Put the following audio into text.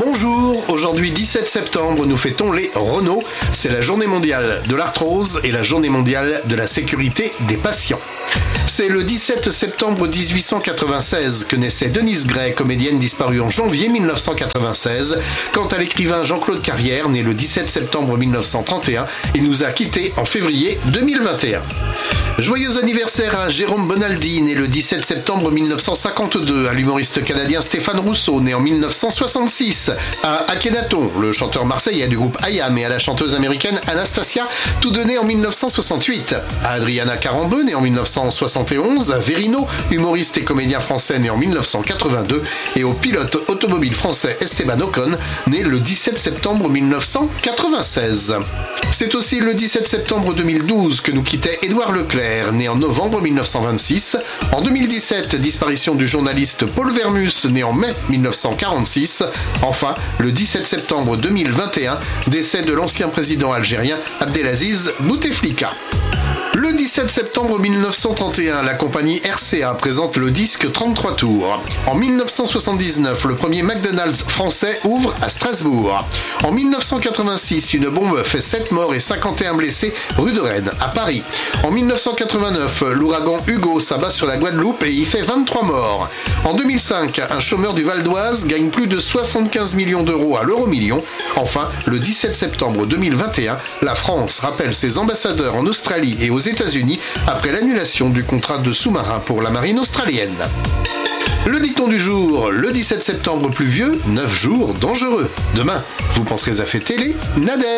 Bonjour, aujourd'hui 17 septembre, nous fêtons les Renault. C'est la journée mondiale de l'arthrose et la journée mondiale de la sécurité des patients. C'est le 17 septembre 1896 que naissait Denise Gray, comédienne disparue en janvier 1996. Quant à l'écrivain Jean-Claude Carrière, né le 17 septembre 1931, il nous a quittés en février 2021. Joyeux anniversaire à Jérôme Bonaldi, né le 17 septembre 1952, à l'humoriste canadien Stéphane Rousseau, né en 1966, à Akhenaton, le chanteur marseillais du groupe IAM, et à la chanteuse américaine Anastasia, tous deux nés en 1968, à Adriana Carambeu, né en 1971, à Verino, humoriste et comédien français, né en 1982, et au pilote automobile français Esteban Ocon, né le 17 septembre 1996. C'est aussi le 17 septembre 2012 que nous quittait Édouard Leclerc, né en novembre 1926. En 2017, disparition du journaliste Paul Vermus, né en mai 1946. Enfin, le 17 septembre 2021, décès de l'ancien président algérien Abdelaziz Bouteflika. Le 17 septembre 1931, la compagnie RCA présente le disque 33 tours. En 1979, le premier McDonald's français ouvre à Strasbourg. En 1986, une bombe fait 7 morts et 51 blessés rue de Rennes, à Paris. En 1989, l'ouragan Hugo s'abat sur la Guadeloupe et y fait 23 morts. En 2005, un chômeur du Val d'Oise gagne plus de 75 millions d'euros à l'euro-million. Enfin, le 17 septembre 2021, la France rappelle ses ambassadeurs en Australie et aux États-Unis après l'annulation du contrat de sous-marin pour la marine australienne. Le dicton du jour, le 17 septembre pluvieux, 9 jours dangereux. Demain, vous penserez à fêter les Nadèges.